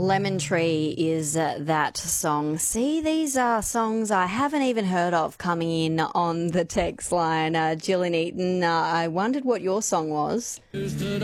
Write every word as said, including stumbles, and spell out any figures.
Lemon Tree is uh, that song. See, these are songs I haven't even heard of coming in on the text line. Uh, Gillian Eaton, uh, I wondered what your song was.